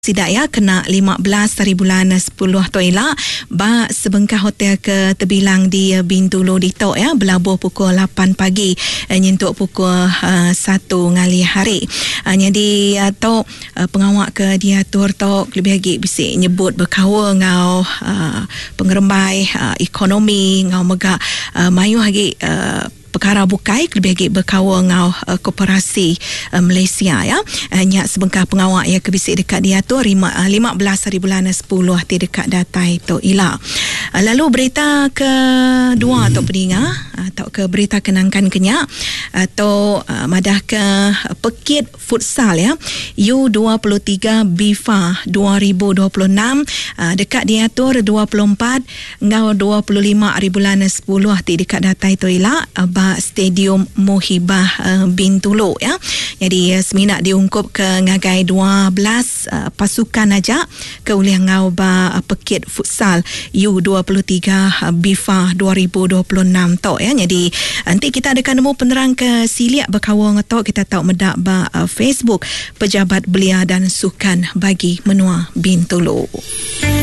Sidak ya kena 15 hari bulan 10 toila ba sebengkah hotel ke terbilang di Bintulu di Tok ya berlabuh pukul 8 pagi nyentuk pukul 1 ngali hari. Jadi Tok pengawak ke diatur Tok lebih lagi bisik nyebut berkawa ngau pengerembai ekonomi ngau megak mayu lagi perkara bukai lebih lagi berkawa ngau koperasi Malaysia ya. Nyak sebengkah pengawak ya kebisik dekat dia tu 15 hari bulan 10 ti dekat datai tu ila. Lalu berita kedua atau pendengar atau ke berita kenangkan kenyak atau madah ke Pekit Futsal ya U23 BIFA 2026 dekat diatur 24 ngau 25 hari bulan 10 ti dekat datai tu ila Stadium Mohibah Bintulu ya. Jadi seminak diungkup ke ngagai 12 pasukan aja ke ulih ngau ba Pekit Futsal U23 BIFA 2026 tok ya. Jadi nanti kita akan nemu penerang ke siliak berkawang tok kita tahu medak ba Facebook Pejabat Belia dan Sukan bagi Menua Bintulu.